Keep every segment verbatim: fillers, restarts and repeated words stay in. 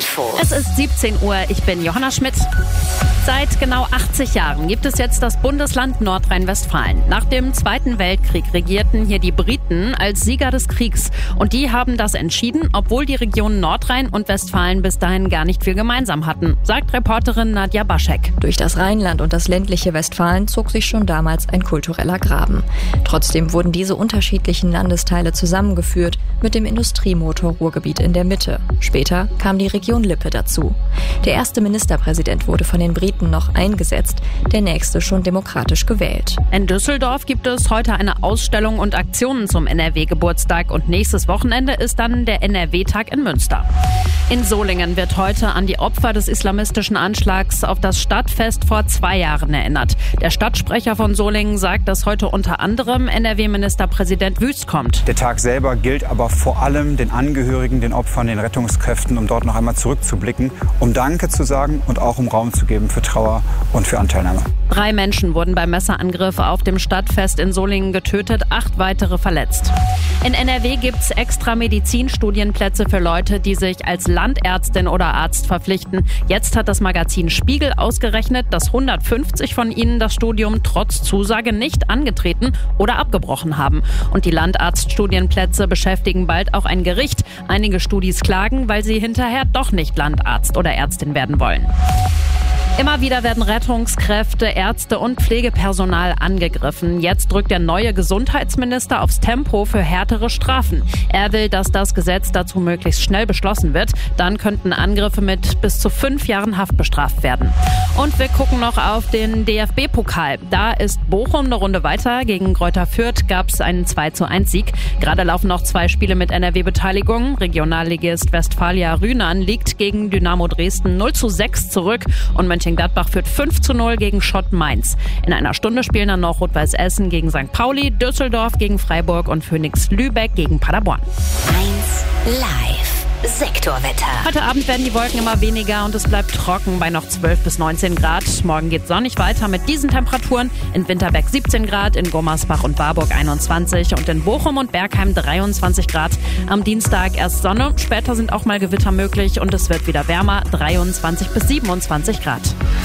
Info. Es ist siebzehn Uhr, ich bin Johanna Schmidt. Seit genau achtzig Jahren gibt es jetzt das Bundesland Nordrhein-Westfalen. Nach dem Zweiten Weltkrieg regierten hier die Briten als Sieger des Kriegs. Und die haben das entschieden, obwohl die Regionen Nordrhein und Westfalen bis dahin gar nicht viel gemeinsam hatten, sagt Reporterin Nadja Baschek. Durch das Rheinland und das ländliche Westfalen zog sich schon damals ein kultureller Graben. Trotzdem wurden diese unterschiedlichen Landesteile zusammengeführt mit dem Industriemotor Ruhrgebiet in der Mitte. Später kam die Region Lippe dazu. Der erste Ministerpräsident wurde von den Briten noch eingesetzt, der nächste schon demokratisch gewählt. In Düsseldorf gibt es heute eine Ausstellung und Aktionen zum N R W-Geburtstag und nächstes Wochenende ist dann der N R W-Tag in Münster. In Solingen wird heute an die Opfer des islamistischen Anschlags auf das Stadtfest vor zwei Jahren erinnert. Der Stadtsprecher von Solingen sagt, dass heute unter anderem N R W-Ministerpräsident Wüst kommt. Der Tag selber gilt aber vor allem den Angehörigen, den Opfern, den Rettungskräften, um dort noch einmal zurückzublicken, um Danke zu sagen und auch um Raum zu geben für Trauer und für Anteilnahme. Drei Menschen wurden beim Messerangriff auf dem Stadtfest in Solingen getötet, acht weitere verletzt. In N R W gibt's extra Medizinstudienplätze für Leute, die sich als Landärztin oder Arzt verpflichten. Jetzt hat das Magazin Spiegel ausgerechnet, dass hundertfünfzig von ihnen das Studium trotz Zusage nicht angetreten oder abgebrochen haben. Und die Landarztstudienplätze beschäftigen bald auch ein Gericht. Einige Studis klagen, weil sie hinterher doch nicht Landarzt oder Ärztin werden wollen. Immer wieder werden Rettungskräfte, Ärzte und Pflegepersonal angegriffen. Jetzt drückt der neue Gesundheitsminister aufs Tempo für härtere Strafen. Er will, dass das Gesetz dazu möglichst schnell beschlossen wird. Dann könnten Angriffe mit bis zu fünf Jahren Haft bestraft werden. Und wir gucken noch auf den D F B-Pokal. Da ist Bochum eine Runde weiter. Gegen Greuther Fürth gab es einen zwei zu eins Sieg. Gerade laufen noch zwei Spiele mit N R W-Beteiligung. Regionalligist Westfalia Rünan liegt gegen Dynamo Dresden null zu sechs zurück und Mönchengladbach führt fünf zu null gegen Schott Mainz. In einer Stunde spielen dann noch Rot-Weiß Essen gegen Sankt Pauli, Düsseldorf gegen Freiburg und Phoenix Lübeck gegen Paderborn. eins live. Sektorwetter. Heute Abend werden die Wolken immer weniger und es bleibt trocken bei noch zwölf bis neunzehn Grad. Morgen geht sonnig weiter mit diesen Temperaturen. In Winterberg siebzehn Grad, in Gummersbach und Warburg einundzwanzig und in Bochum und Bergheim dreiundzwanzig Grad. Am Dienstag erst Sonne, später sind auch mal Gewitter möglich und es wird wieder wärmer, dreiundzwanzig bis siebenundzwanzig Grad.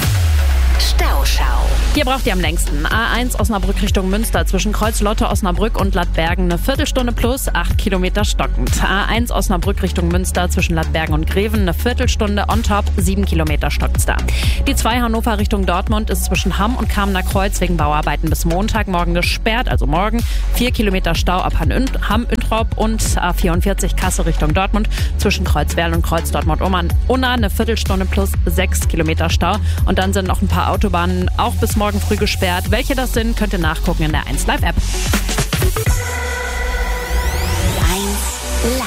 Stauschau. Hier braucht ihr am längsten. A eins Osnabrück Richtung Münster zwischen Kreuz-Lotte, Osnabrück und Lattbergen eine Viertelstunde plus, acht Kilometer stockend. A eins Osnabrück Richtung Münster zwischen Lattbergen und Greven eine Viertelstunde on top, sieben Kilometer stockt's da. Die zwei Hannover Richtung Dortmund ist zwischen Hamm und Kamener Kreuz wegen Bauarbeiten bis Montagmorgen gesperrt, also morgen. vier Kilometer Stau ab Hamm-Üntrop und A vierundvierzig Kassel Richtung Dortmund zwischen Kreuzwerl und Kreuz Dortmund-Unna eine Viertelstunde plus, sechs Kilometer Stau. Und dann sind noch ein paar Autobahnen auch bis morgen früh gesperrt. Welche das sind, könnt ihr nachgucken in der eins Live App. eins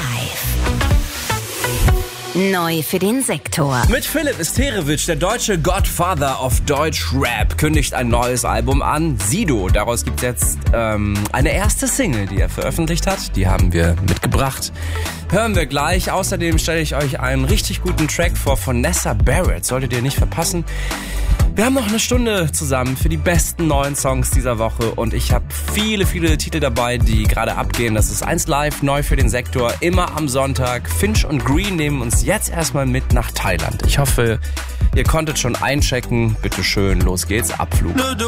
Live. Neu für den Sektor. Mit Philipp Isterewitsch, der deutsche Godfather of Deutsch Rap, kündigt ein neues Album an. Sido. Daraus gibt es jetzt ähm, eine erste Single, die er veröffentlicht hat. Die haben wir mitgebracht. Hören wir gleich. Außerdem stelle ich euch einen richtig guten Track vor von Nessa Barrett. Solltet ihr nicht verpassen. Wir haben noch eine Stunde zusammen für die besten neuen Songs dieser Woche und ich habe viele, viele Titel dabei, die gerade abgehen. Das ist eins Live, neu für den Sektor, immer am Sonntag. Finch und Green nehmen uns jetzt erstmal mit nach Thailand. Ich hoffe, ihr konntet schon einchecken. Bitte schön, los geht's, Abflug.